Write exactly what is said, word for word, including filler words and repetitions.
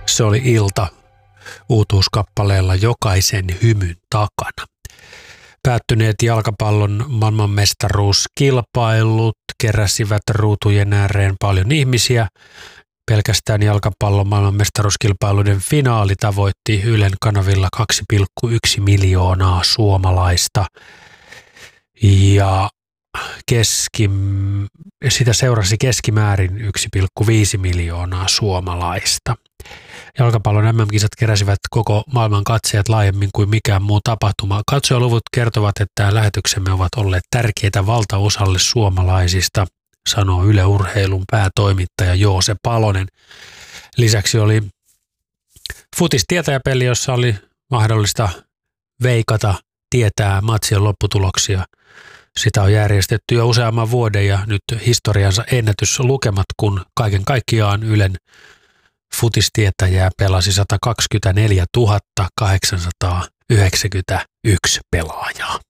Se oli Ilta uutuuskappaleella Jokaisen hymyn takana. Päättyneet jalkapallon maailmanmestaruuskilpailut keräsivät ruutujen ääreen paljon ihmisiä. Pelkästään jalkapallon maailmanmestaruuskilpailuiden finaali tavoitti Ylen kanavilla kaksi pilkku yksi miljoonaa suomalaista. Ja keski, sitä seurasi keskimäärin yksi pilkku viisi miljoonaa suomalaista. Jalkapallon M M-kisat keräsivät koko maailman katsojat laajemmin kuin mikään muu tapahtuma. Katsojaluvut kertovat, että lähetyksemme ovat olleet tärkeitä valtaosalle suomalaisista, sanoo Yle Urheilun päätoimittaja Joose Palonen. Lisäksi oli futistietäjäpeli, jossa oli mahdollista veikata, tietää matsien lopputuloksia. Sitä on järjestetty jo useamman vuoden ja nyt historiansa ennätyslukemat, kun kaiken kaikkiaan Ylen futistietäjää pelasi sata kaksikymmentäneljätuhatta kahdeksansataayhdeksänkymmentäyksi pelaajaa.